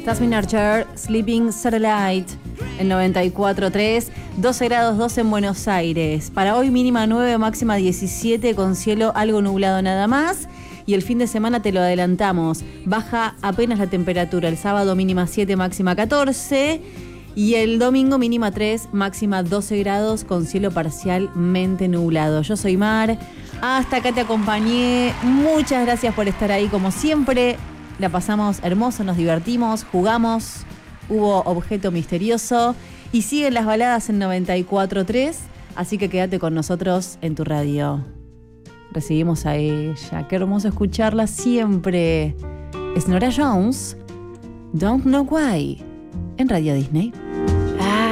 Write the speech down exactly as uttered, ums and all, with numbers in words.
Jasmine Archer, Sleeping Satellite, en noventa y cuatro punto tres, doce grados dos en Buenos Aires. Para hoy mínima nueve, máxima diecisiete, con cielo algo nublado nada más. Y el fin de semana te lo adelantamos, baja apenas la temperatura. El sábado mínima siete, máxima catorce. Y el domingo mínima tres, máxima doce grados, con cielo parcialmente nublado. Yo soy Mar, hasta acá te acompañé. Muchas gracias por estar ahí como siempre. La pasamos hermoso, nos divertimos, jugamos, hubo objeto misterioso y siguen las baladas en noventa y cuatro punto tres, así que quédate con nosotros en tu radio. Recibimos a ella, qué hermoso escucharla siempre. Es Norah Jones, Don't Know Why, en Radio Disney.